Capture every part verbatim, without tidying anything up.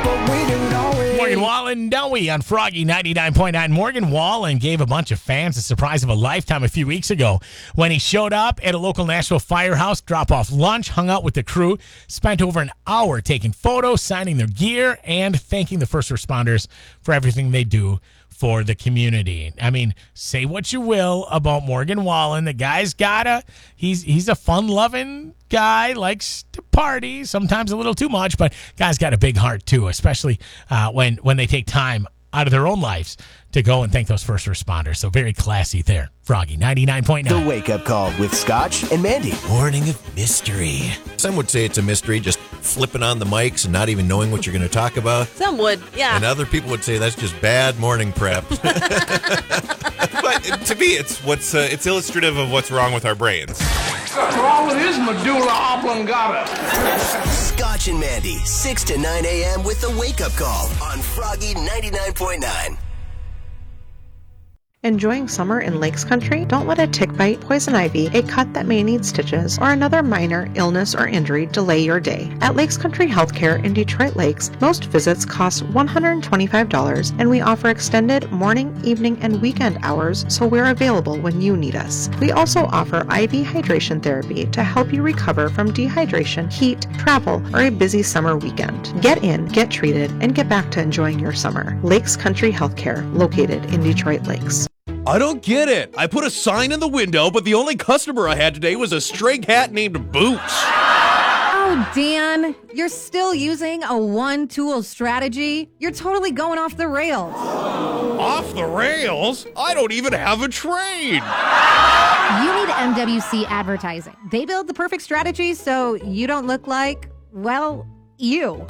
but we do, don't we? Morgan Wallen, don't we, on Froggy ninety-nine point nine. Morgan Wallen gave a bunch of fans a surprise of a lifetime a few weeks ago when he showed up at a local Nashville firehouse, drop off lunch, hung out with the crew, spent over an hour taking photos, signing their gear, and thanking the first responders for everything they do for the community. I mean, say what you will about Morgan Wallen. The guy's got a, he's he's a fun-loving guy, likes to party, sometimes a little too much, but guy's got a big heart too, especially uh, when, when they take time out of their own lives to go and thank those first responders. So very classy there. Froggy ninety-nine point nine. The Wake Up Call with Scotch and Mandy. Warning of mystery. Some would say it's a mystery, just flipping on the mics and not even knowing what you're going to talk about. Some would, yeah. And other people would say that's just bad morning prep. But to me, it's what's uh, it's illustrative of what's wrong with our brains. What's wrong with his medulla oblongata? Scotch and Mandy, six to nine a.m. with The Wake Up Call on Froggy ninety-nine point nine. Enjoying summer in Lakes Country? Don't let a tick bite, poison ivy, a cut that may need stitches, or another minor illness or injury delay your day. At Lakes Country Healthcare in Detroit Lakes, most visits cost one hundred twenty-five dollars, and we offer extended morning, evening, and weekend hours, so we're available when you need us. We also offer I V hydration therapy to help you recover from dehydration, heat, travel, or a busy summer weekend. Get in, get treated, and get back to enjoying your summer. Lakes Country Healthcare, located in Detroit Lakes. I don't get it. I put a sign in the window, but the only customer I had today was a stray cat named Boots. Oh, Dan, you're still using a one-tool strategy? You're totally going off the rails. Off the rails? I don't even have a trade. You need M W C Advertising. They build the perfect strategy so you don't look like, well, you.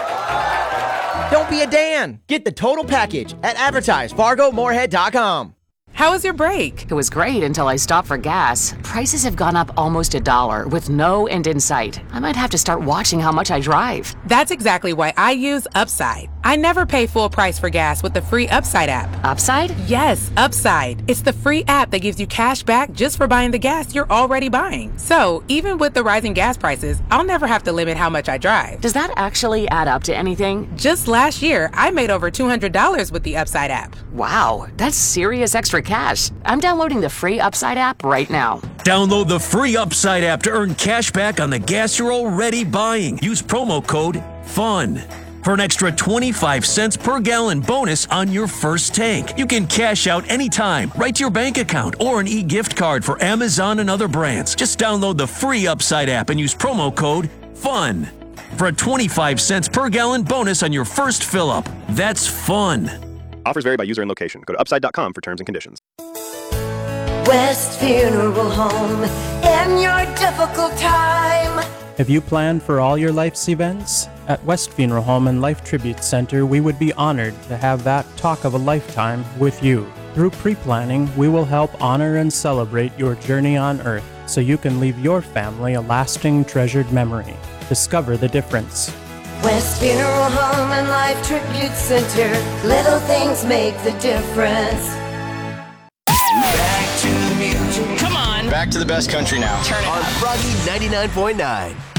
Don't be a Dan. Get the total package at advertise fargo moorhead dot com. How was your break? It was great until I stopped for gas. Prices have gone up almost a dollar with no end in sight. I might have to start watching how much I drive. That's exactly why I use Upside. I never pay full price for gas with the free Upside app. Upside? Yes, Upside. It's the free app that gives you cash back just for buying the gas you're already buying. So even with the rising gas prices, I'll never have to limit how much I drive. Does that actually add up to anything? Just last year, I made over two hundred dollars with the Upside app. Wow, that's serious extra cash. I'm downloading the free Upside app right now. Download the free Upside app to earn cash back on the gas you're already buying. Use promo code FUN for an extra twenty-five cents per gallon bonus on your first tank. You can cash out anytime, right to your bank account, or an e-gift card for Amazon and other brands. Just download the free Upside app and use promo code FUN for a twenty-five cents per gallon bonus on your first fill-up. That's fun. Offers vary by user and location. Go to upside dot com for terms and conditions. West Funeral Home in your difficult time. Have you planned for all your life's events? At West Funeral Home and Life Tribute Center, we would be honored to have that talk of a lifetime with you. Through pre-planning, we will help honor and celebrate your journey on Earth so you can leave your family a lasting, treasured memory. Discover the difference. West Funeral Home and Life Tribute Center. Little things make the difference. Back to the music. Come on. Back to the best country now. Turn it on up. Froggy ninety-nine point nine.